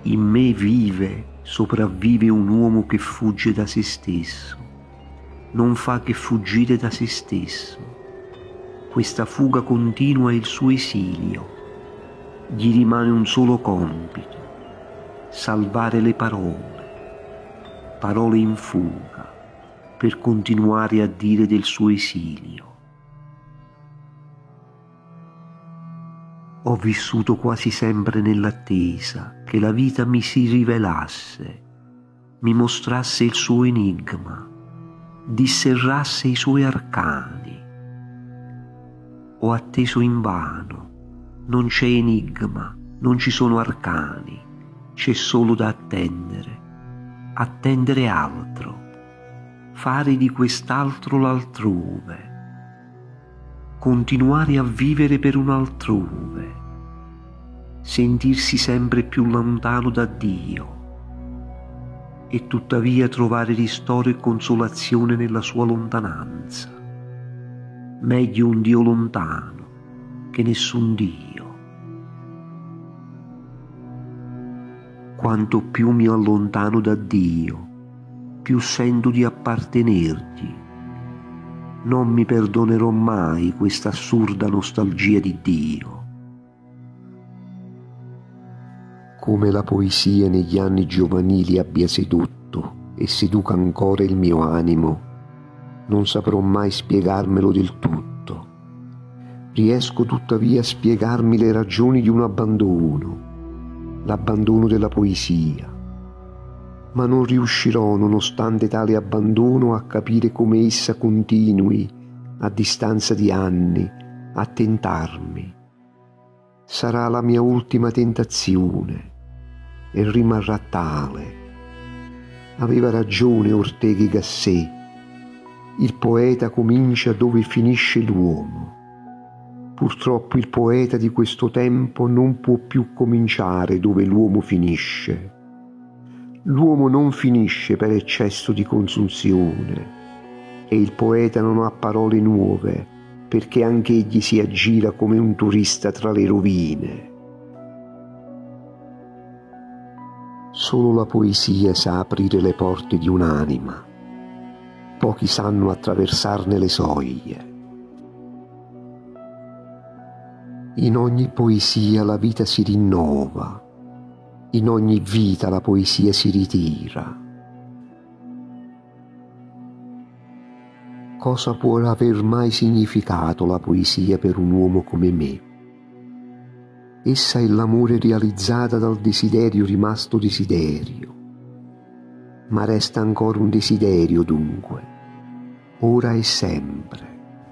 In me vive, sopravvive un uomo che fugge da se stesso, non fa che fuggire da se stesso. Questa fuga continua è il suo esilio. Gli rimane un solo compito: salvare le parole in fuga, per continuare a dire del suo esilio. Ho vissuto quasi sempre nell'attesa che la vita mi si rivelasse, mi mostrasse il suo enigma, disserrasse i suoi arcani. Ho atteso invano, non c'è enigma, non ci sono arcani, c'è solo da attendere altro, fare di quest'altro l'altrove, continuare a vivere per un altrove, sentirsi sempre più lontano da Dio e tuttavia trovare ristoro e consolazione nella sua lontananza. Meglio un Dio lontano che nessun Dio. Quanto più mi allontano da Dio, più sento di appartenergli. Non mi perdonerò mai questa assurda nostalgia di Dio. Come la poesia negli anni giovanili abbia sedotto e seduca ancora il mio animo, non saprò mai spiegarmelo del tutto. Riesco tuttavia a spiegarmi le ragioni di un abbandono, l'abbandono della poesia, ma non riuscirò, nonostante tale abbandono, a capire come essa continui, a distanza di anni, a tentarmi. Sarà la mia ultima tentazione e rimarrà tale. Aveva ragione Ortega y Gasset: il poeta comincia dove finisce l'uomo. Purtroppo il poeta di questo tempo non può più cominciare dove l'uomo finisce. L'uomo non finisce per eccesso di consunzione e il poeta non ha parole nuove perché anch'egli si aggira come un turista tra le rovine. Solo la poesia sa aprire le porte di un'anima. Pochi sanno attraversarne le soglie. In ogni poesia la vita si rinnova, in ogni vita la poesia si ritira. Cosa può aver mai significato la poesia per un uomo come me? Essa è l'amore realizzata dal desiderio rimasto desiderio, ma resta ancora un desiderio dunque, ora e sempre.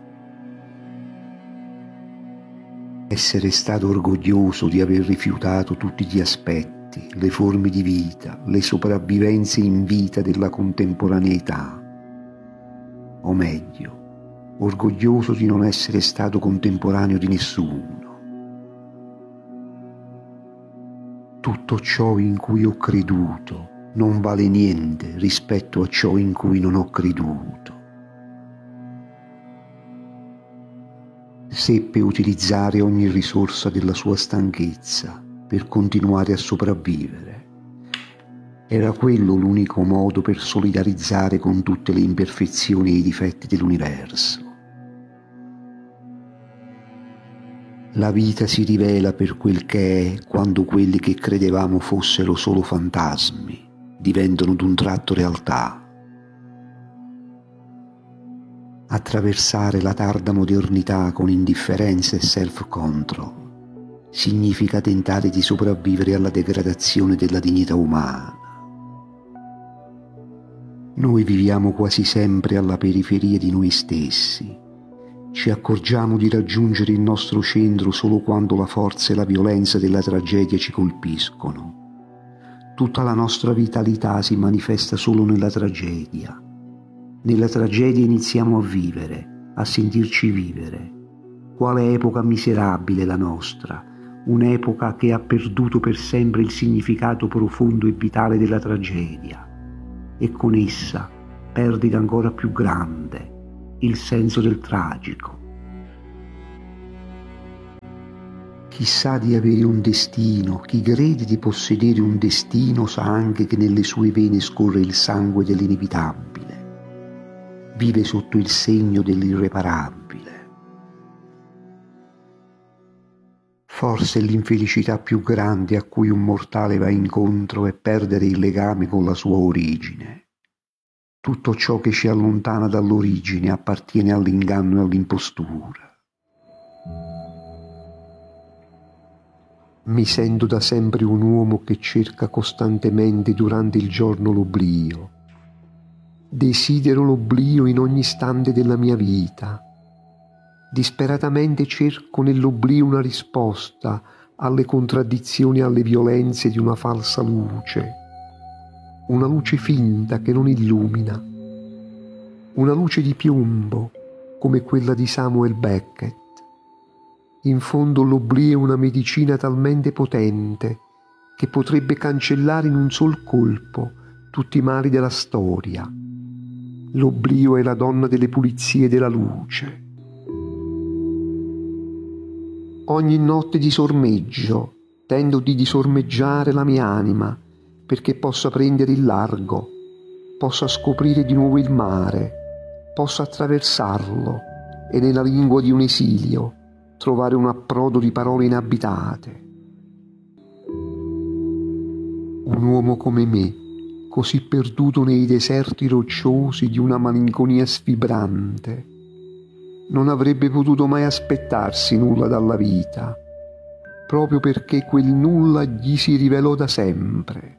Essere stato orgoglioso di aver rifiutato tutti gli aspetti, le forme di vita, le sopravvivenze in vita della contemporaneità. O meglio, orgoglioso di non essere stato contemporaneo di nessuno. Tutto ciò in cui ho creduto non vale niente rispetto a ciò in cui non ho creduto. Seppe utilizzare ogni risorsa della sua stanchezza per continuare a sopravvivere. Era quello l'unico modo per solidarizzare con tutte le imperfezioni e i difetti dell'universo. La vita si rivela per quel che è quando quelli che credevamo fossero solo fantasmi diventano d'un tratto realtà. Attraversare la tarda modernità con indifferenza e self-control significa tentare di sopravvivere alla degradazione della dignità umana. Noi viviamo quasi sempre alla periferia di noi stessi. Ci accorgiamo di raggiungere il nostro centro solo quando la forza e la violenza della tragedia ci colpiscono. Tutta la nostra vitalità si manifesta solo nella tragedia. Nella tragedia iniziamo a vivere, a sentirci vivere. Quale epoca miserabile la nostra, un'epoca che ha perduto per sempre il significato profondo e vitale della tragedia, e con essa perdita ancora più grande, il senso del tragico. Chi sa di avere un destino, chi crede di possedere un destino, sa anche che nelle sue vene scorre il sangue dell'inevitabile. Vive sotto il segno dell'irreparabile. Forse l'infelicità più grande a cui un mortale va incontro è perdere il legame con la sua origine. Tutto ciò che ci allontana dall'origine appartiene all'inganno e all'impostura. Mi sento da sempre un uomo che cerca costantemente durante il giorno l'oblio. Desidero l'oblio in ogni istante della mia vita. Disperatamente cerco nell'oblio una risposta alle contraddizioni e alle violenze di una falsa luce. Una luce finta che non illumina. Una luce di piombo come quella di Samuel Beckett. In fondo l'oblio è una medicina talmente potente che potrebbe cancellare in un sol colpo tutti i mali della storia. L'oblio è la donna delle pulizie e della luce. Ogni notte disormeggio, tento di disormeggiare la mia anima perché possa prendere il largo, possa scoprire di nuovo il mare, possa attraversarlo e nella lingua di un esilio trovare un approdo di parole inabitate. Un uomo come me, così perduto nei deserti rocciosi di una malinconia sfibrante, non avrebbe potuto mai aspettarsi nulla dalla vita, proprio perché quel nulla gli si rivelò da sempre.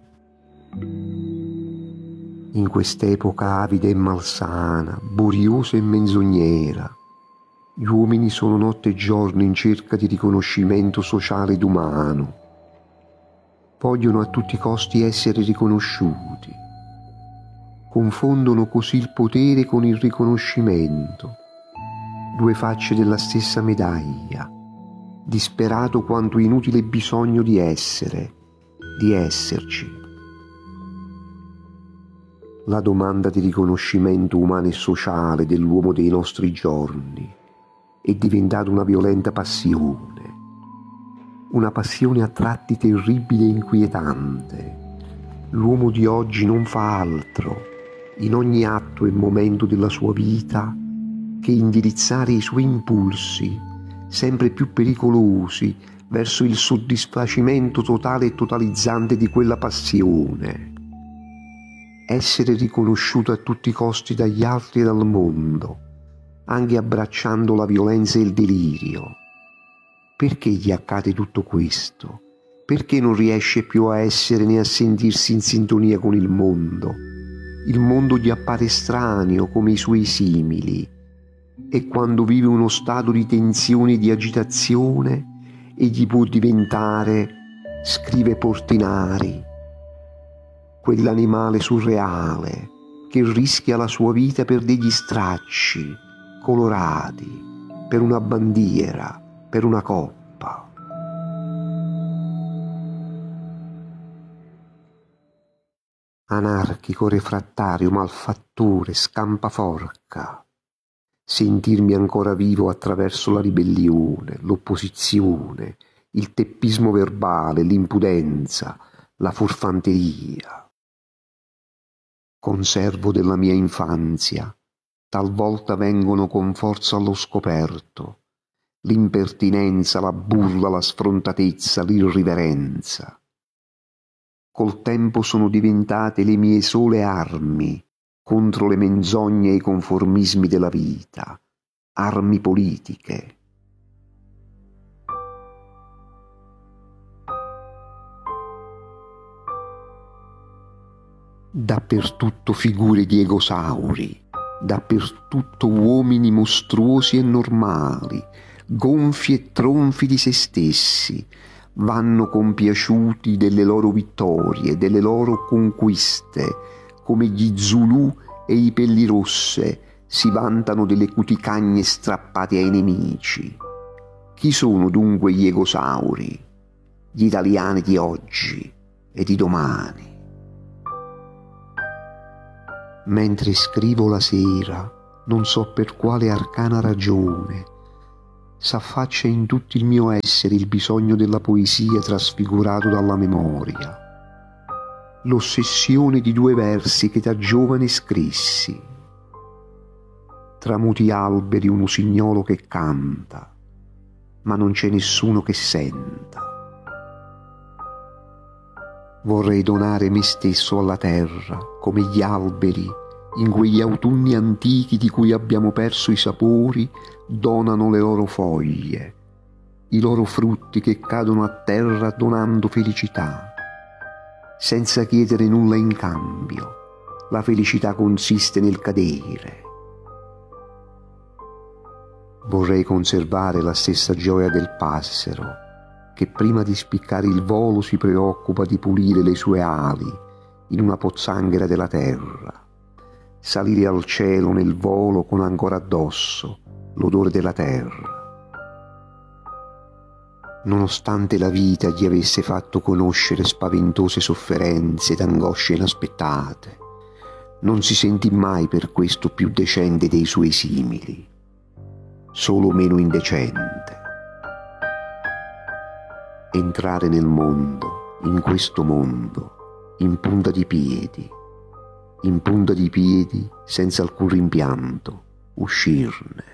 In quest'epoca avida e malsana, boriosa e menzognera, gli uomini sono notte e giorno in cerca di riconoscimento sociale ed umano. Vogliono a tutti i costi essere riconosciuti. Confondono così il potere con il riconoscimento, due facce della stessa medaglia, disperato quanto inutile bisogno di essere, di esserci. La domanda di riconoscimento umano e sociale dell'uomo dei nostri giorni è diventata una violenta passione, una passione a tratti terribile e inquietante. L'uomo di oggi non fa altro, in ogni atto e momento della sua vita, che indirizzare i suoi impulsi, sempre più pericolosi, verso il soddisfacimento totale e totalizzante di quella passione. Essere riconosciuto a tutti i costi dagli altri e dal mondo, anche abbracciando la violenza e il delirio. Perché gli accade tutto questo? Perché non riesce più a essere né a sentirsi in sintonia con il mondo? Il mondo gli appare estraneo come i suoi simili, e quando vive uno stato di tensione e di agitazione, egli può diventare, scrive Portinari, quell'animale surreale che rischia la sua vita per degli stracci colorati, per una bandiera, per una coppa. Anarchico, refrattario, malfattore, scampaforca. Sentirmi ancora vivo attraverso la ribellione, l'opposizione, il teppismo verbale, l'impudenza, la furfanteria. Conservo della mia infanzia, talvolta vengono con forza allo scoperto, l'impertinenza, la burla, la sfrontatezza, l'irriverenza. Col tempo sono diventate le mie sole armi contro le menzogne e i conformismi della vita, armi politiche. Dappertutto figure di egosauri, dappertutto uomini mostruosi e normali, gonfi e tronfi di se stessi, vanno compiaciuti delle loro vittorie, delle loro conquiste, come gli Zulù e i Pellirosse si vantano delle cuticagne strappate ai nemici. Chi sono dunque gli egosauri, gli italiani di oggi e di domani? Mentre scrivo la sera, non so per quale arcana ragione, s'affaccia in tutto il mio essere il bisogno della poesia trasfigurato dalla memoria, l'ossessione di 2 versi che da giovane scrissi. Tra muti alberi un usignolo che canta, ma non c'è nessuno che senta. Vorrei donare me stesso alla terra, come gli alberi, in quegli autunni antichi di cui abbiamo perso i sapori, donano le loro foglie, i loro frutti che cadono a terra donando felicità, senza chiedere nulla in cambio. La felicità consiste nel cadere. Vorrei conservare la stessa gioia del passero, che prima di spiccare il volo si preoccupa di pulire le sue ali in una pozzanghera della terra, salire al cielo nel volo con ancora addosso l'odore della terra. Nonostante la vita gli avesse fatto conoscere spaventose sofferenze ed angosce inaspettate, non si sentì mai per questo più decente dei suoi simili, solo meno indecente. Entrare nel mondo, in questo mondo, in punta di piedi senza alcun rimpianto, uscirne.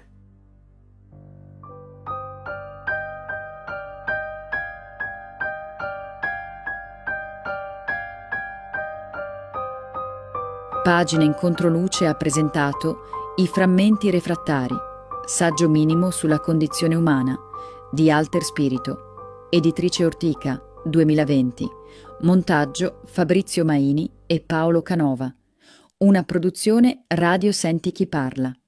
Pagina in controluce ha presentato I frammenti refrattari, saggio minimo sulla condizione umana, di Alter Spirito, editrice Ortica, 2020, montaggio Fabrizio Maini e Paolo Canova, una produzione Radio Senti Chi Parla.